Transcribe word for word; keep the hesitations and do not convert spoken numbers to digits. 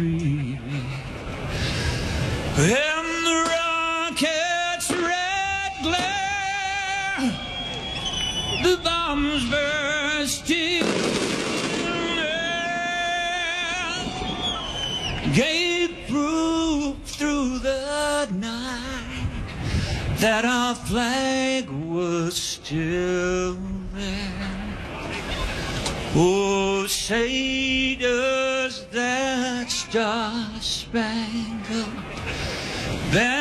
And the rocket's red glare, the bombs bursting there, gave proof through the night that our flag was still there. Oh, say does that star-spangled banner